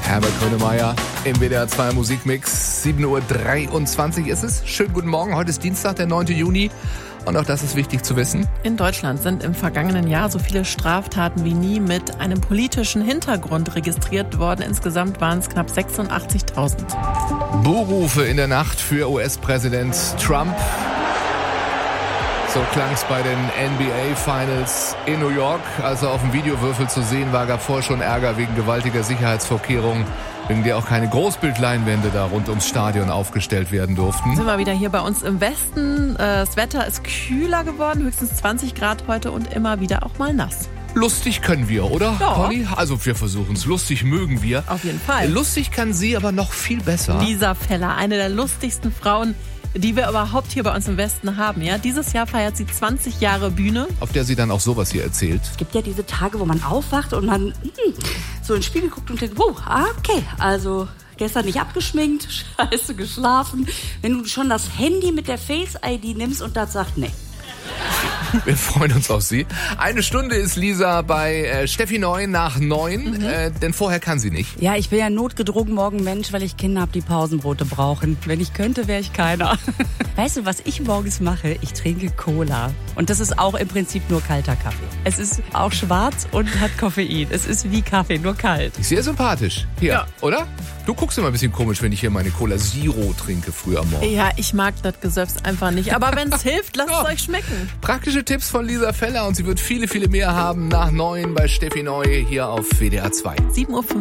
Herbert Grönemeyer im WDR 2 Musikmix. 7.23 Uhr ist es. Schönen guten Morgen. Heute ist Dienstag, der 9. Juni. Und auch das ist wichtig zu wissen. In Deutschland sind im vergangenen Jahr so viele Straftaten wie nie mit einem politischen Hintergrund registriert worden. Insgesamt waren es knapp 86.000. Buhrufe in der Nacht für US-Präsident Trump. So klang es bei den NBA-Finals in New York. Als er auf dem Videowürfel zu sehen war, gab vorher schon Ärger wegen gewaltiger Sicherheitsvorkehrungen, wegen der auch keine Großbildleinwände da rund ums Stadion aufgestellt werden durften. Sind wir wieder hier bei uns im Westen. Das Wetter ist kühler geworden, höchstens 20 Grad heute und immer wieder auch mal nass. Lustig können wir, oder, Ja. Conny? Also wir versuchen es. Lustig mögen wir. Auf jeden Fall. Lustig kann sie aber noch viel besser. Lisa Feller, eine der lustigsten Frauen, die wir überhaupt hier bei uns im Westen haben. Ja? Dieses Jahr feiert sie 20 Jahre Bühne. Auf der sie dann auch sowas hier erzählt. Es gibt ja diese Tage, wo man aufwacht und man so in den Spiegel guckt und denkt, wow, okay, also gestern nicht abgeschminkt, scheiße geschlafen. Wenn du schon das Handy mit der Face-ID nimmst und das sagt, nee. Wir freuen uns auf Sie. Eine Stunde ist Lisa bei Steffi Neu nach 9, denn vorher kann sie nicht. Ja, ich bin ja notgedrungen morgen Mensch, weil ich Kinder habe, die Pausenbrote brauchen. Wenn ich könnte, wäre ich keiner. Weißt du, was ich morgens mache? Ich trinke Cola. Und das ist auch im Prinzip nur kalter Kaffee. Es ist auch schwarz und hat Koffein. Es ist wie Kaffee, nur kalt. Sehr sympathisch. Hier, Ja. oder? Du guckst immer ein bisschen komisch, wenn ich hier meine Cola Zero trinke früh am Morgen. Ja, ich mag das Gesöffs einfach nicht. Aber wenn es hilft, lasst es euch schmecken. Praktische Tipps von Lisa Feller und sie wird viele, viele mehr haben nach 9 bei Steffi Neu hier auf WDR 2. 7.05 Uhr.